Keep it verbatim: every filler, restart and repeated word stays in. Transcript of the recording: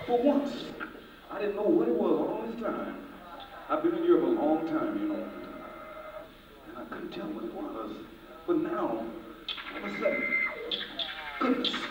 For once, I didn't know what it was all this time. I've been in Europe a long time, you know, and I couldn't tell what it was. But now, all of a sudden, goodness,